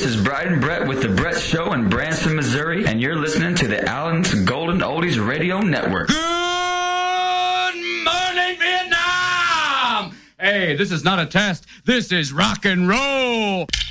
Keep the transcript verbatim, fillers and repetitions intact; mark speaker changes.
Speaker 1: is Bryden Brett with The Brett Show in Branson, Missouri, and you're listening to the Allen's Golden Oldies Radio Network.
Speaker 2: Good morning, Vietnam! Hey, this is not a test. This is rock and roll.